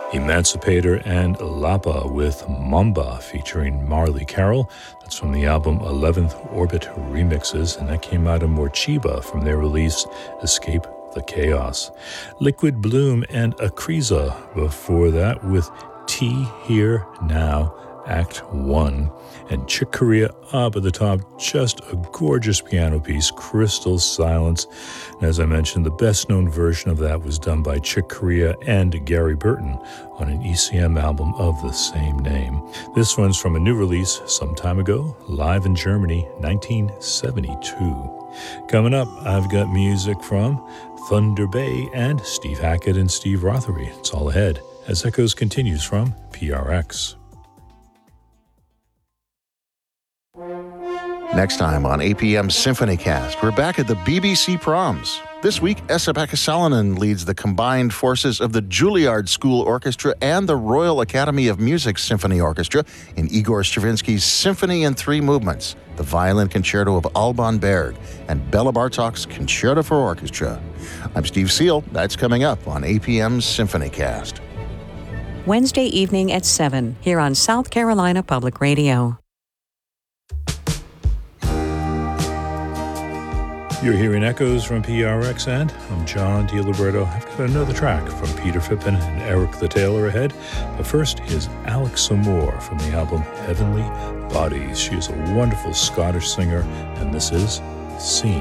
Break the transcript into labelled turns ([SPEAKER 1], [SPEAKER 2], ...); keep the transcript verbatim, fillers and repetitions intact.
[SPEAKER 1] Emancipator and Lapa with Mamba featuring Marley Carroll. That's from the album eleventh Orbit Remixes, and that came out of Morchiba from their release Escape the Chaos. Liquid Bloom and Akriza before that with Tea Here Now, Act one. And Chick Corea up at the top, just a gorgeous piano piece, Crystal Silence. And as I mentioned, the best-known version of that was done by Chick Corea and Gary Burton on an E C M album of the same name. This one's from a new release some time ago, live in Germany, nineteen seventy-two. Coming up, I've got music from Thunder Bay and Steve Hackett and Steve Rothery. It's all ahead as Echoes continues from P R X.
[SPEAKER 2] Next time on A P M's SymphonyCast, we're back at the B B C Proms. This week, Esa-Pekka Salonen leads the combined forces of the Juilliard School Orchestra and the Royal Academy of Music Symphony Orchestra in Igor Stravinsky's Symphony in Three Movements, the Violin Concerto of Alban Berg, and Bela Bartok's Concerto for Orchestra. I'm Steve Seal. That's coming up on A P M's SymphonyCast.
[SPEAKER 3] Wednesday evening at seven, here on South Carolina Public Radio.
[SPEAKER 1] You're hearing Echoes from P R X, and I'm John DiLiberto. I've got another track from Peter Phippen and Eric the Taylor ahead. But first is Alex Amore from the album Heavenly Bodies. She is a wonderful Scottish singer, and this is Scene.